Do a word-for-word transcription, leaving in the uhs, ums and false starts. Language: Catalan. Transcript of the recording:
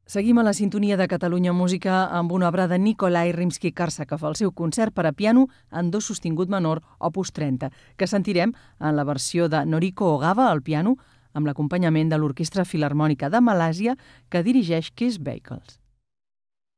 Seguim a la sintonia de Catalunya Música amb una obra de Nikolai Rimsky-Korsakov, el seu concert per a piano en do sostingut menor, opus trenta, que sentirem en la versió de Noriko Ogawa al piano, amb l'acompanyament de l'Orquestra Filharmònica de Malàisia, que dirigeix Kees Baykuls.